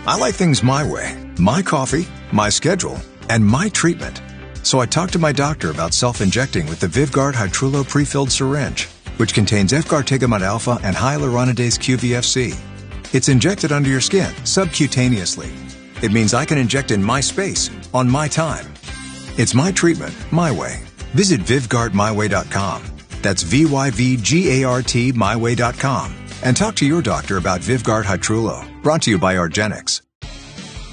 I like things my way, my coffee, my schedule, and my treatment. So I talked to my doctor about self-injecting with the Vyvgart Hytrulo pre-filled syringe, which contains efgartigimod alpha and hyaluronidase QVFC. It's injected under your skin, subcutaneously. It means I can inject in my space, on my time. It's my treatment, my way. Visit VyvgartMyWay.com. That's VYVGART MyWay.com. And talk to your doctor about Vyvgart Hytrulo, brought to you by argenx.